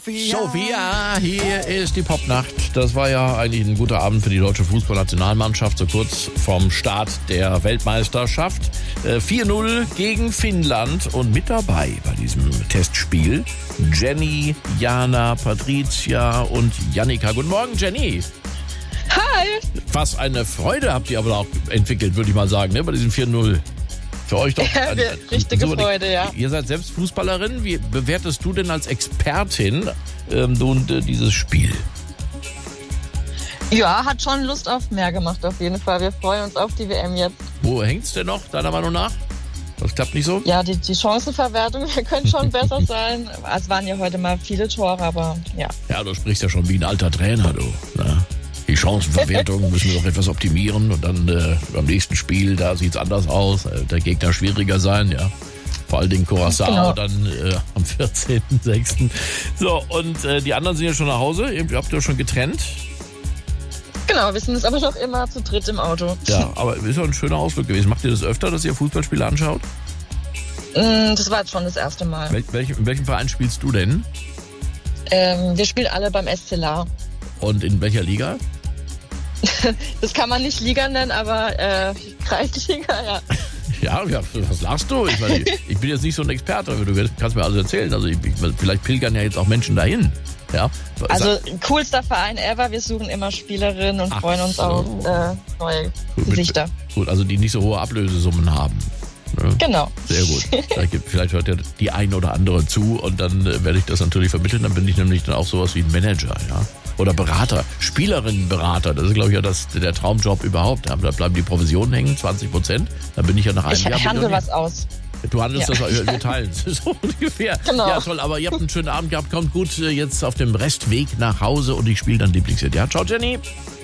Sophia, hier ist die Popnacht. Das war ja eigentlich ein guter Abend für die deutsche Fußballnationalmannschaft, so kurz vorm Start der Weltmeisterschaft. 4-0 gegen Finnland und mit dabei bei diesem Testspiel Jenny, Jana, Patricia und Jannika. Guten Morgen, Jenny. Hi. Was eine Freude habt ihr aber auch entwickelt, würde ich mal sagen, ne, bei diesem 4-0. Für euch doch richtige Freude, ja. Ihr seid selbst Fußballerin. Wie bewertest du denn als Expertin dieses Spiel? Ja, hat schon Lust auf mehr gemacht auf jeden Fall. Wir freuen uns auf die WM jetzt. Wo hängt's denn noch, deiner Meinung nach? Das klappt nicht so? Ja, die Chancenverwertung könnte schon besser sein. Es waren ja heute mal viele Tore, aber ja. Ja, du sprichst ja schon wie ein alter Trainer, du. Na? Die Chancenverwertung müssen wir doch etwas optimieren und dann beim nächsten Spiel, da sieht's anders aus. Der Gegner schwieriger sein, ja. Vor allen Dingen Curaçao genau. Dann am 14.06. So, und die anderen sind ja schon nach Hause. Irgendwie habt ihr schon getrennt. Genau, wir sind jetzt aber noch immer zu dritt im Auto. Ja, aber ist doch ein schöner Ausflug gewesen. Macht ihr das öfter, dass ihr Fußballspiele anschaut? Das war jetzt schon das erste Mal. In welchem Verein spielst du denn? Wir spielen alle beim SC La. Und in welcher Liga? Das kann man nicht Liga nennen, aber Kreisliga, ja. Ja, was lachst du? Ich meine, ich bin jetzt nicht so ein Experte, aber du kannst mir alles erzählen. Also vielleicht pilgern ja jetzt auch Menschen dahin. Ja. Also coolster Verein ever. Wir suchen immer Spielerinnen und freuen uns auf neue Gesichter. Gut, also die nicht so hohe Ablösesummen haben. Ne? Genau. Sehr gut. Vielleicht hört ja die ein oder andere zu und dann werde ich das natürlich vermitteln. Dann bin ich nämlich dann auch sowas wie ein Manager, ja. Oder Berater, Spielerinnenberater. Das ist, glaube ich, ja der Traumjob überhaupt. Da bleiben die Provisionen hängen, 20%. Dann bin ich ja nach einem Jahr. Ich handle was aus. Du handelst das, wir teilen es. So ungefähr. Genau. Ja, toll. Aber ihr habt einen schönen Abend gehabt. Kommt gut jetzt auf dem Restweg nach Hause und ich spiele dann Lieblingshit. Ja, ciao, Jenny.